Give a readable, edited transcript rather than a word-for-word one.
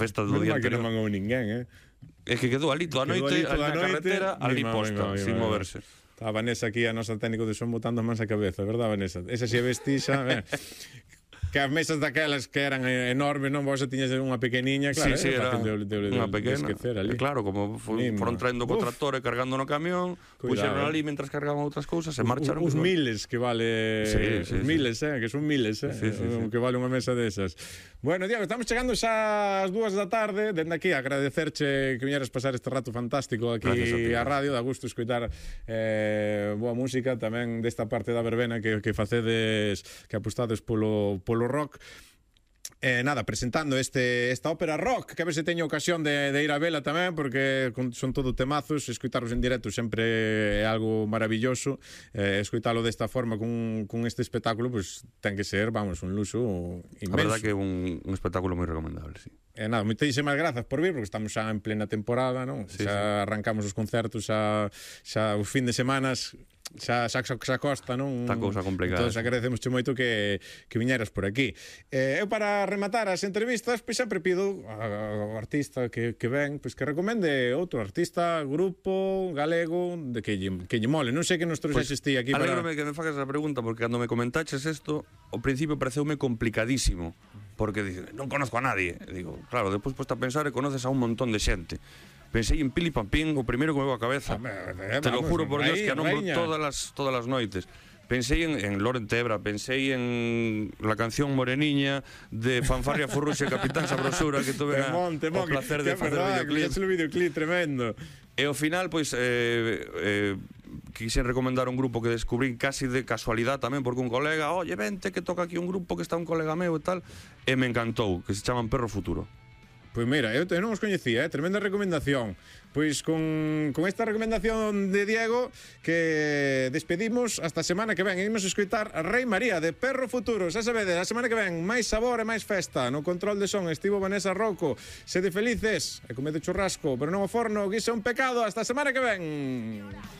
festa do día anterior. Que non mangou ninguén, É que quedou ali toda a noite, ali na carretera, ali posta, sin moverse. A Vanessa aquí, a nosa técnico de son, botando as mans a cabeza, verdad, Vanessa? Esa xe vestixa, que as mesas daquelas que eran enormes, non? Vos tiñas unha pequeniña, claro, sí, era unha pequena. Ali. Claro, como foron traendo co tractor e cargando no camión, puxeron ali mentras cargaban outras cousas e marcharon. Uns miles que vale... Miles, que son miles, que vale unha mesa desas. Bueno, Diego, estamos chegando xa ás 2 da tarde. Dende aquí, agradecerche que viñeras pasar este rato fantástico aquí a radio. Dá gusto escoitar boa música tamén desta parte da verbena que facedes, que apostades polo rock. Nada, presentando esta ópera rock, que a ver se teño ocasión de ir a vela tamén, porque son todo temazos. Escoitarlos en directo sempre é algo maravilloso. Escoitalo desta forma con este espectáculo, pues ten que ser, vamos, un luxo inmenso. A verdad que é un espectáculo moi recomendable, sí. Nada, moitísimas grazas por vir, porque estamos xa en plena temporada, non? Xa arrancamos os concertos, xa os fin de semanas xa costa, non? Está cousa complicada. Entón, agradecemosche moito que viñeras por aquí. Eu, para rematar as entrevistas, pois sempre pido ao artista que ven, pois que recomende outro artista, grupo galego, de que lle mole. Non sei que nos trouxeses ti aquí para... Alégrome que me fagas a pregunta, porque cando me comentaches isto, ao principio pareceume complicadísimo, porque dices, non conozco a nadie. E digo, claro, despois posta a pensar e conoces a un montón de xente. Pensei en Pili Pampín, o primeiro que me veu a cabeza. Te lo juro por Dios que a nombro todas as noites. Pensei en Loren Tebra, pensei en la canción Moreniña de Fanfarria Furruxe Capitán Sabrosura, que tuve o placer de facer o videoclip. Que é un videoclip tremendo. E ao final, pois, quixen recomendar un grupo que descubrí casi de casualidade tamén, porque un colega, oye, vente que toca aquí un grupo que está un colega meu e tal, e me encantou, que se chaman Perro Futuro. Pois mira, eu non os coñecía, tremenda recomendación. Pois con esta recomendación de Diego, que despedimos hasta a semana que ven. Imos escoitar a Rei María de Perro Futuro. Xa sabedes, a semana que ven máis sabor e máis festa. No control de son estivo Vanessa Rocco. Sede felices e comede churrasco, pero non o forno, que iso é un pecado. Hasta a semana que ven.